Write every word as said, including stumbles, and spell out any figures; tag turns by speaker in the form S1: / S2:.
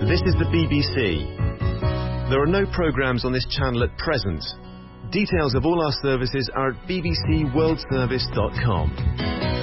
S1: This is the B B C. There are no programmes on this channel at present. Details of all our services are at b b c world service dot com.